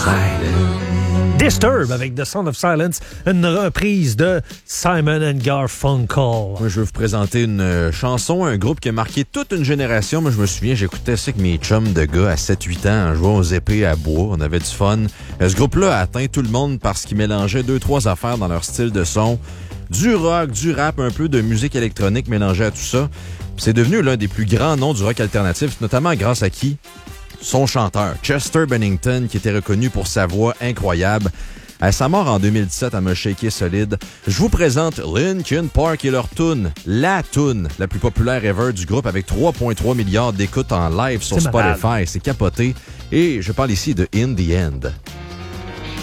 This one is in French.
Silence. Disturb avec The Sound of Silence, une reprise de Simon and Garfunkel. Moi, je vais vous présenter une chanson, un groupe qui a marqué toute une génération. Moi, je me souviens, j'écoutais ça avec mes chums de gars à 7-8 ans en jouant aux épées à bois. On avait du fun. Ce groupe-là a atteint tout le monde parce qu'il mélangeait 2-3 affaires dans leur style de son. Du rock, du rap, un peu de musique électronique mélangée à tout ça. Puis c'est devenu l'un des plus grands noms du rock alternatif, notamment grâce à qui? Son chanteur, Chester Bennington, qui était reconnu pour sa voix incroyable. À sa mort en 2017, elle m'a shaké solide. Je vous présente Linkin Park et leur tune, la tune la plus populaire ever du groupe avec 3,3 milliards d'écoutes en live sur Spotify. C'est capoté. Et je parle ici de In the End.